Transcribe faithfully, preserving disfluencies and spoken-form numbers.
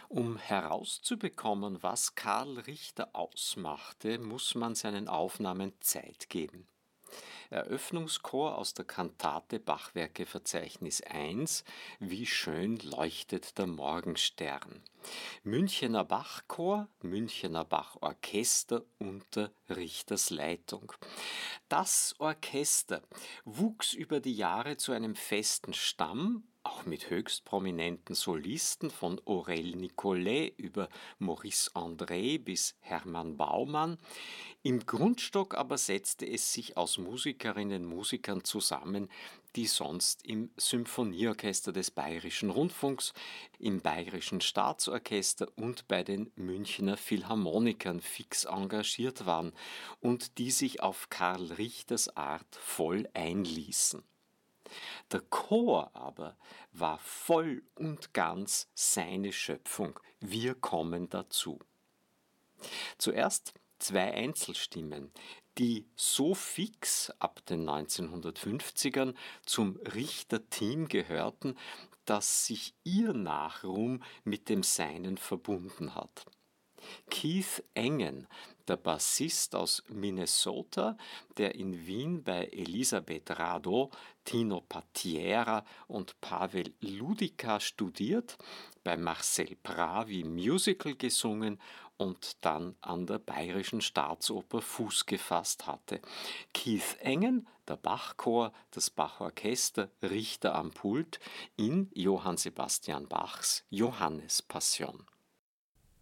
Um herauszubekommen, was Karl Richter ausmachte, muss man seinen Aufnahmen Zeit geben. Eröffnungschor aus der Kantate Bachwerkeverzeichnis eins Wie schön leuchtet der Morgenstern. Münchener Bachchor, Münchener Bachorchester unter Richters Leitung. Das Orchester wuchs über die Jahre zu einem festen Stamm, auch mit höchst prominenten Solisten von Aurel Nicolet über Maurice André bis Hermann Baumann. Im Grundstock aber setzte es sich aus Musikerinnen und Musikern zusammen, die sonst im Symphonieorchester des Bayerischen Rundfunks, im Bayerischen Staatsorchester und bei den Münchner Philharmonikern fix engagiert waren und die sich auf Karl Richters Art voll einließen. Der Chor aber war voll und ganz seine Schöpfung. Wir kommen dazu. Zuerst zwei Einzelstimmen, die so fix ab den neunzehnhundertfünfzigern zum Richter-Team gehörten, dass sich ihr Nachruhm mit dem seinen verbunden hat. Keith Engen, der Bassist aus Minnesota, der in Wien bei Elisabeth Rado, Tino Patiera und Pavel Ludica studiert, bei Marcel Pravi Musical gesungen und dann an der Bayerischen Staatsoper Fuß gefasst hatte. Keith Engen, der Bachchor, das Bachorchester, Richter am Pult in Johann Sebastian Bachs Johannespassion.